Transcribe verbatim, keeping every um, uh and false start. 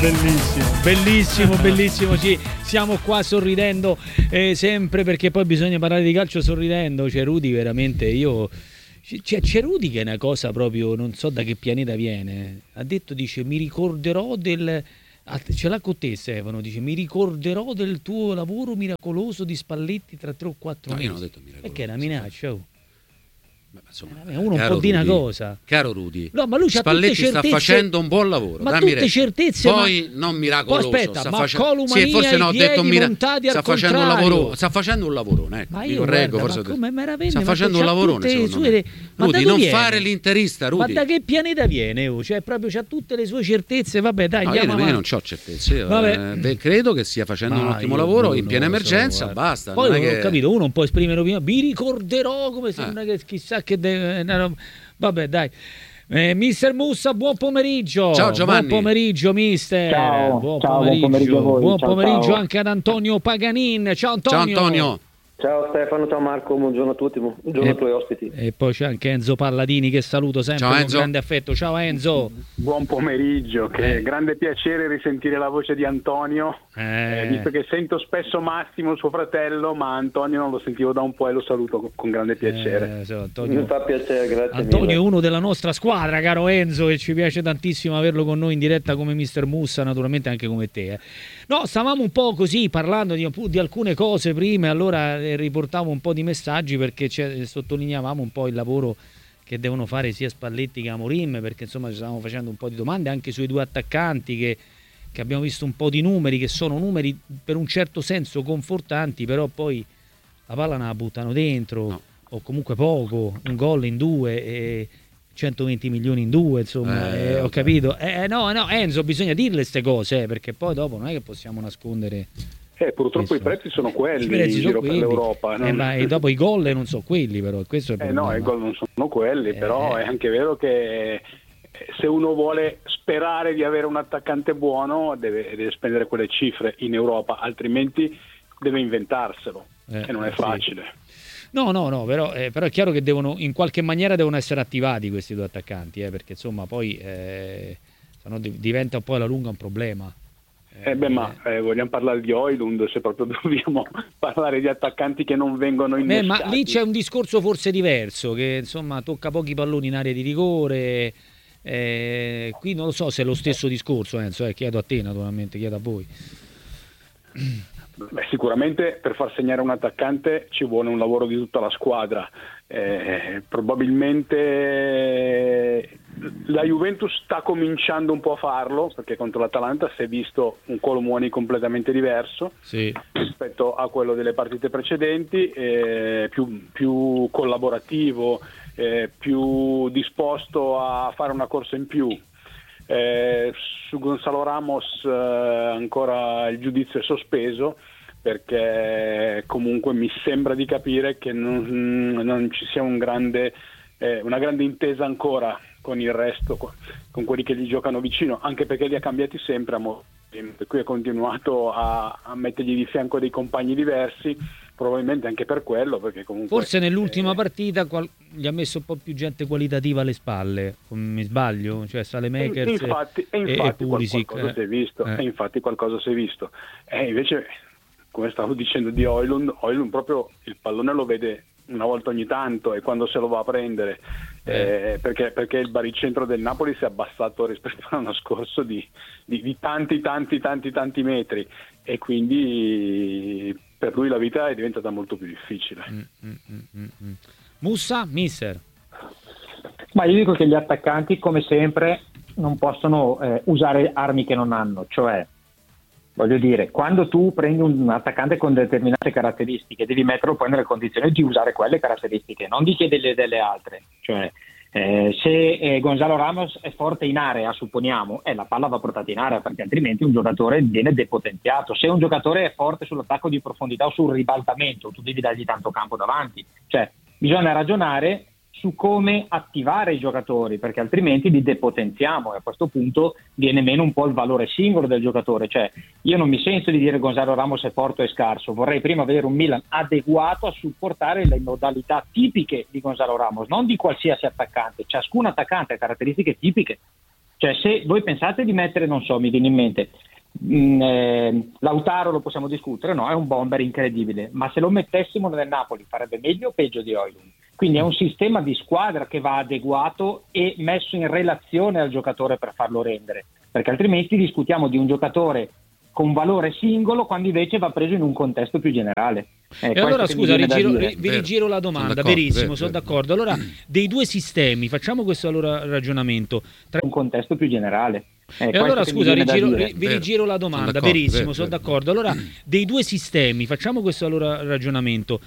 Bellissimo, bellissimo, bellissimo, sì, siamo qua sorridendo eh, sempre, perché poi bisogna parlare di calcio sorridendo. C'è Rudy, veramente, io c'è, c'è Rudy che è una cosa proprio, non so da che pianeta viene, ha detto, dice, mi ricorderò del, ce l'ha con te Stefano, dice, mi ricorderò del tuo lavoro miracoloso di Spalletti tra tre o quattro no, mesi. Io non ho detto miracoloso. Perché è una minaccia, oh. Beh, insomma, eh, uno un po' di Rudy, una cosa. Caro Rudy, no, ma lui Spalletti sta facendo un buon lavoro. Ma dammi tutte retta. certezze. Poi ma... non miracoloso. Poi aspetta, sta ma face... columania, sì, forse no, ho detto mira... sta facendo un lavoro. Sta facendo un lavorone. Ecco, ma mi io correggo, guarda, forse ma come meraviglia, sta facendo un lavorone. Sue... Rudy, non viene? fare l'interista, Rudy. Ma da che pianeta viene? Oh? Cioè, proprio c'ha tutte le sue certezze. Vabbè, dai, no, andiamo io, io avanti. non ho certezze. Io, eh, credo che stia facendo ma un ottimo lavoro in piena so, emergenza. guarda. Basta. Poi non non è ho che... capito, uno non può esprimere opinione. Mi ricorderò come sembra eh. che chissà che deve. Vabbè, dai. Eh, mister Mussa, buon pomeriggio. Ciao Giovanni. Buon pomeriggio, mister. Ciao, buon ciao, pomeriggio. buon pomeriggio a voi. Buon ciao, pomeriggio ciao. anche ad Antonio Paganin. Ciao Antonio. Ciao Antonio. Ciao Stefano, ciao Marco, buongiorno a tutti, buongiorno e, ai tuoi ospiti. E poi c'è anche Enzo Palladini che saluto sempre ciao, con Enzo. grande affetto. Ciao Enzo. Buon pomeriggio, che eh. grande piacere risentire la voce di Antonio, eh. Eh, visto che sento spesso Massimo, suo fratello, ma Antonio non lo sentivo da un po' e lo saluto con, con grande piacere. Eh, so, Antonio, Mi fa piacere, grazie Antonio mille. è uno della nostra squadra, caro Enzo, e ci piace tantissimo averlo con noi in diretta come mister Mussa, naturalmente anche come te. Eh. No, stavamo un po' così parlando di, di alcune cose prima, allora eh, riportavo un po' di messaggi perché sottolineavamo un po' il lavoro che devono fare sia Spalletti che Amorim, perché insomma ci stavamo facendo un po' di domande anche sui due attaccanti che, che abbiamo visto un po' di numeri, che sono numeri per un certo senso confortanti, però poi la palla non la buttano dentro, no. O comunque poco, un gol in due e centoventi milioni in due, insomma, eh, eh, ho okay. capito. Eh, no, no, Enzo, bisogna dirle queste cose, eh, perché poi dopo non è che possiamo nascondere. Eh, purtroppo questo. i prezzi sono quelli I prezzi in sono giro quelli. per l'Europa. Eh, ma e dopo i gol non sono quelli, però questo è il eh no, i gol non sono quelli, eh, però è anche vero che se uno vuole sperare di avere un attaccante buono deve, deve spendere quelle cifre in Europa, altrimenti deve inventarselo eh, e non è facile. Sì. No, no, no, però, eh, però è chiaro che devono, in qualche maniera devono essere attivati questi due attaccanti, eh, perché insomma poi eh, sennò diventa un po' alla lunga un problema. Eh, eh beh, ma eh, vogliamo parlare di Højlund, se proprio dobbiamo parlare di attaccanti che non vengono innescati. Eh, ma lì c'è un discorso forse diverso, che insomma tocca pochi palloni in area di rigore, eh, qui non lo so se è lo stesso discorso, Enzo, eh, chiedo a te naturalmente, chiedo a voi. Beh, sicuramente per far segnare un attaccante ci vuole un lavoro di tutta la squadra, eh, probabilmente la Juventus sta cominciando un po' a farlo, perché contro l'Atalanta si è visto un Kolo Muani completamente diverso sì. rispetto a quello delle partite precedenti, eh, più, più collaborativo, eh, più disposto a fare una corsa in più. Eh, su Gonzalo Ramos eh, ancora il giudizio è sospeso, perché comunque mi sembra di capire che non, non ci sia un grande, eh, una grande intesa ancora con il resto, con, con quelli che gli giocano vicino, anche perché li ha cambiati sempre a mo- per cui ha continuato a, a mettergli di fianco dei compagni diversi, probabilmente anche per quello, perché comunque forse nell'ultima eh, partita qual- gli ha messo un po' più gente qualitativa alle spalle, mi sbaglio, cioè Saelemaekers e infatti, e e, infatti e Pulisic, qualcosa eh. si è visto eh. e infatti qualcosa si è visto e invece, come stavo dicendo di Højlund, Højlund proprio il pallone lo vede una volta ogni tanto e quando se lo va a prendere, eh, perché, perché il baricentro del Napoli si è abbassato rispetto all'anno scorso di, di, di tanti tanti tanti tanti metri, e quindi per lui la vita è diventata molto più difficile. Mm, mm, mm, mm. Mussa, mister? Ma io dico che gli attaccanti, come sempre, non possono eh, usare armi che non hanno, cioè voglio dire, quando tu prendi un attaccante con determinate caratteristiche devi metterlo poi nelle condizioni di usare quelle caratteristiche, non di chiederle delle altre, cioè eh, se eh, Gonzalo Ramos è forte in area, supponiamo, eh, la palla va portata in area, perché altrimenti un giocatore viene depotenziato. Se un giocatore è forte sull'attacco di profondità o sul ribaltamento, tu devi dargli tanto campo davanti, cioè bisogna ragionare su come attivare i giocatori, perché altrimenti li depotenziamo e a questo punto viene meno un po' il valore singolo del giocatore. Cioè io non mi sento di dire Gonzalo Ramos è forte o è scarso, vorrei prima vedere un Milan adeguato a supportare le modalità tipiche di Gonzalo Ramos, non di qualsiasi attaccante. Ciascun attaccante ha caratteristiche tipiche, Cioè, se voi pensate di mettere, non so, mi viene in mente, mh, eh, Lautaro lo possiamo discutere, no? È un bomber incredibile, ma se lo mettessimo nel Napoli farebbe meglio o peggio di Højlund? Quindi è un sistema di squadra che va adeguato e messo in relazione al giocatore per farlo rendere, perché altrimenti discutiamo di un giocatore con valore singolo quando invece va preso in un contesto più generale. Eh, e allora scusa, rigiro, vi rigiro la domanda, sono verissimo, vero, sono vero. d'accordo. Allora, dei due sistemi, facciamo questo allora ragionamento. Tra... un contesto più generale. Eh, e allora scusa, rigiro, vi rigiro la domanda, sono verissimo, vero, sono d'accordo. Allora, dei due sistemi, facciamo questo allora ragionamento.